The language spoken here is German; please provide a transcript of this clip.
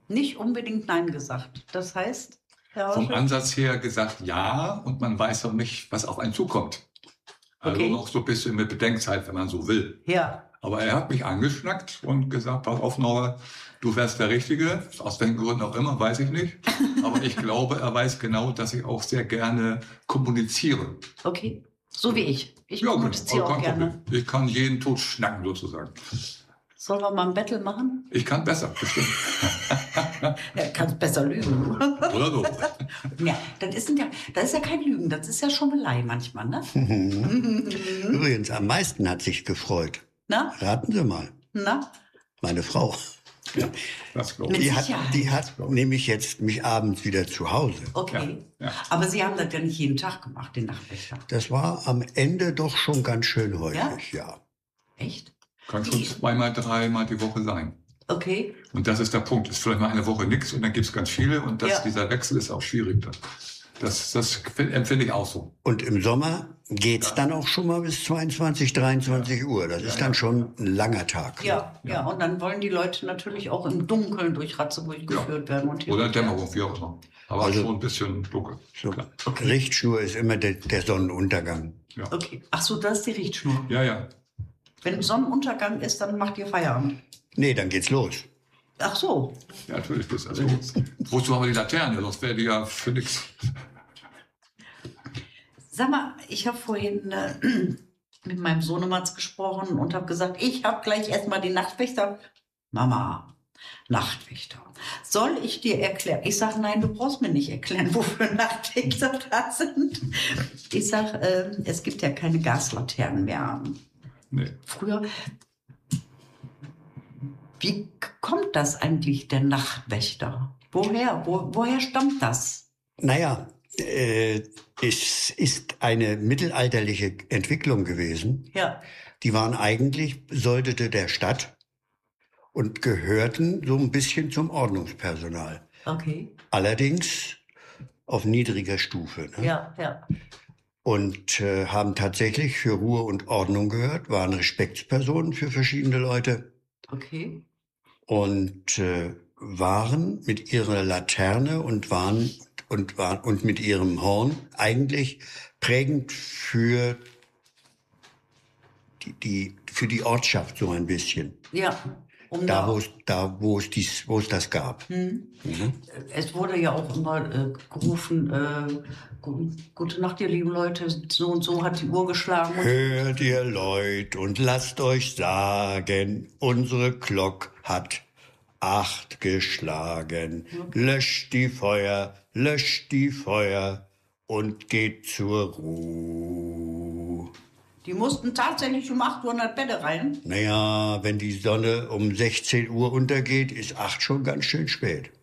Nicht unbedingt Nein gesagt. Das heißt, Herr Vom Hauschel? Ansatz her gesagt ja, und man weiß noch nicht, was auf einen zukommt. Also Okay. noch so ein bisschen mit Bedenkzeit, wenn man so will. Ja. Aber er hat mich angeschnackt und gesagt, pass auf, Norbert, du wärst der Richtige. Aus welchen Gründen auch immer, weiß ich nicht. Aber ich glaube, er weiß genau, dass ich auch sehr gerne kommuniziere. Okay. So wie ich. Ich Ja, kommuniziere genau, auch kein gerne. Problem. Ich kann jeden tot schnacken, sozusagen. Sollen wir mal ein Battle machen? Ich kann besser, bestimmt. Er kann besser lügen. Oder so. Ja, das ist ja kein Lügen, das ist ja Schummelei manchmal, ne? Übrigens, am meisten hat sich gefreut. Na? Raten Sie mal. Na? Meine Frau. Ja, das glaube ich. Mit Die hat, Sicherheit. die hat nämlich jetzt mich abends wieder zu Hause. Okay. Ja, ja. Aber Sie haben das ja nicht jeden Tag gemacht, den Nachtwächter. Das war am Ende doch schon ganz schön häufig, ja. Echt? Kann schon zweimal, dreimal die Woche sein. Okay. Und das ist der Punkt. Ist vielleicht mal eine Woche nichts und dann gibt's ganz viele. Und dieser Wechsel ist auch schwierig. Das empfinde ich auch so. Und im Sommer geht's dann auch schon mal bis 22, 23 Uhr. Das ist dann schon ein langer Tag. Ja. Und dann wollen die Leute natürlich auch im Dunkeln durch Ratzeburg geführt werden. Und Oder Dämmerung, wie auch immer. Aber Also- schon ein bisschen dunkel. So, Klar. Richtschnur ist immer der Sonnenuntergang. Ja. Okay. Ach so, das ist die Richtschnur. Ja. Wenn Sonnenuntergang ist, dann macht ihr Feierabend. Nee, dann geht's los. Ach so. Ja, natürlich ist das so. Wozu haben wir die Laterne? Sonst wäre die ja für nichts. Sag mal, ich habe vorhin mit meinem Sohnemann gesprochen und habe gesagt, ich habe gleich erstmal die Nachtwächter. Mama, Nachtwächter. Soll ich dir erklären? Ich sage, nein, du brauchst mir nicht erklären, wofür Nachtwächter da sind. Ich sage, es gibt ja keine Gaslaternen mehr. Nee. Früher. Wie kommt das eigentlich, der Nachtwächter? Woher stammt das? Naja, es ist eine mittelalterliche Entwicklung gewesen. Ja. Die waren eigentlich Soldete der Stadt und gehörten so ein bisschen zum Ordnungspersonal. Okay. Allerdings auf niedriger Stufe. Ne? Ja. Und haben tatsächlich für Ruhe und Ordnung gehört, waren Respektspersonen für verschiedene Leute Okay. und waren mit ihrer Laterne und mit ihrem Horn eigentlich prägend für die Ortschaft so ein bisschen. Ja. Wo es das gab. Es wurde ja auch immer gerufen, gute Nacht, ihr lieben Leute, so und so hat die Uhr geschlagen. Hört ihr Leut und lasst euch sagen, unsere Glock hat 8 geschlagen. Löscht die Feuer und geht zur Ruhe. Die mussten tatsächlich um 8 Uhr in das Bett rein. Naja, wenn die Sonne um 16 Uhr untergeht, ist 8 schon ganz schön spät.